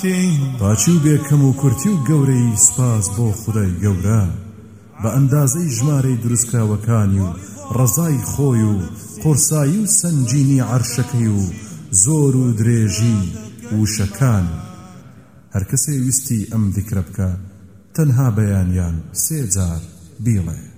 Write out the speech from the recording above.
پاچی و بێکەم و کورتی و گەورەی سپاس بۆ خودای گەورە بە ئەندازەی ژمارەی دروستکراوەکانی و ڕەزای خۆی و قورسایی و سەنجینی عەرشەکەی و زۆر و درێژی وشەکان. هەر کەسێ ویستی ئەم ذیکرە بکە تەنها بەیانیان 3 جار بیڵێ.